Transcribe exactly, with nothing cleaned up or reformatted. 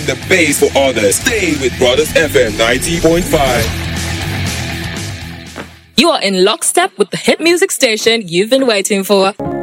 the bass for others. Stay with Brothers F M ninety point five. You are in lockstep with the hit music station you've been waiting for.